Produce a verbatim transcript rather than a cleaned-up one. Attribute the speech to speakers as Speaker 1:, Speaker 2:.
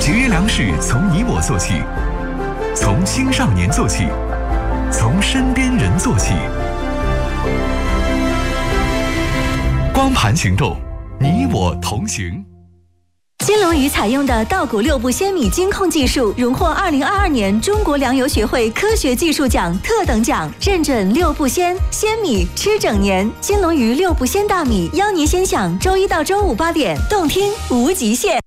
Speaker 1: 节约粮食从你我做起，从青少年做起，从身边人做起。光盘行动，你我同行。
Speaker 2: 金龙鱼采用的稻谷六步鲜米精控技术，荣获二零二二年中国粮油学会科学技术奖特等奖，认准六步鲜，鲜米吃整年。金龙鱼六步鲜大米，邀您先享周一到周五八点，动听无极限。